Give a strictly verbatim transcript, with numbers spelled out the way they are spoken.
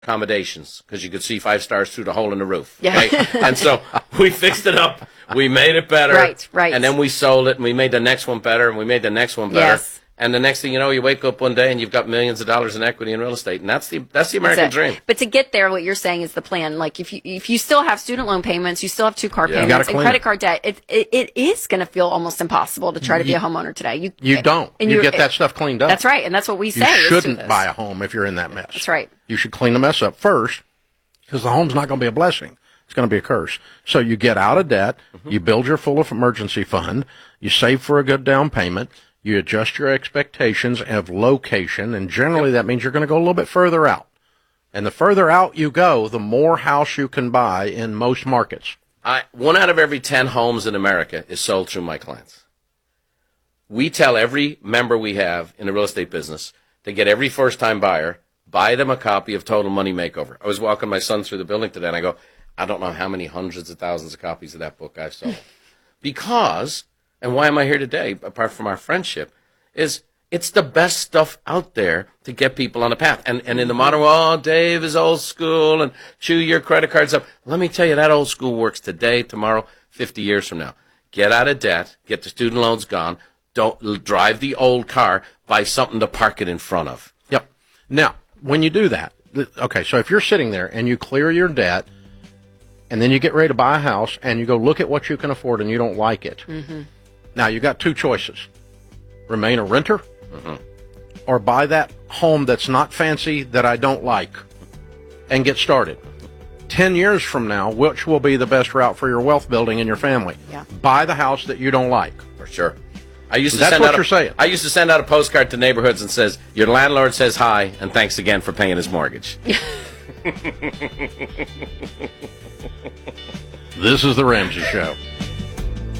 accommodations because you could see five stars through the hole in the roof. Yeah. Right? And so we fixed it up. We made it better. Right, right. And then we sold it, and we made the next one better, and we made the next one better. Yes. And the next thing you know, you wake up one day and you've got millions of dollars in equity in real estate, and that's the that's the American That's it. dream. But to get there, what you're saying is the plan. Like if you if you still have student loan payments, you still have two car Yeah. You payments gotta and clean credit it. card debt. It it, it is going to feel almost impossible to try to be a homeowner today. You You don't. and You you're- get that stuff cleaned up. That's right, and that's what we You say. is do shouldn't this. buy a home if you're in that mess. That's right. You should clean the mess up first, because the home's not going to be a blessing. It's going to be a curse. So you get out of debt, Mm-hmm. you build your full of emergency fund, you save for a good down payment, you adjust your expectations of location, and generally that means you're going to go a little bit further out. And the further out you go, the more house you can buy in most markets. I, one out of every ten homes in America is sold through my clients. We tell every member we have in the real estate business to get every first-time buyer, buy them a copy of Total Money Makeover. I was walking my son through the building today, and I go, I don't know how many hundreds of thousands of copies of that book I've sold. Because, and why am I here today, apart from our friendship, is it's the best stuff out there to get people on the path. And and in the modern world, oh, Dave is old school and chew your credit cards up. Let me tell you, that old school works today, tomorrow, fifty years from now. Get out of debt, get the student loans gone, don't drive the old car, buy something to park it in front of. Yep. Now, when you do that, th- okay, so if you're sitting there and you clear your debt, and then you get ready to buy a house, and you go look at what you can afford, and you don't like it. Mm-hmm. Now, you got two choices. Remain a renter, mm-hmm. or buy that home that's not fancy that I don't like, and get started. Ten years from now, which will be the best route for your wealth building in your family? Yeah. Buy the house that you don't like. For sure. I used to That's send what out you're a, saying. I used to send out a postcard to neighborhoods and says, your landlord says hi, and thanks again for paying his mortgage. This is The Ramsey Show.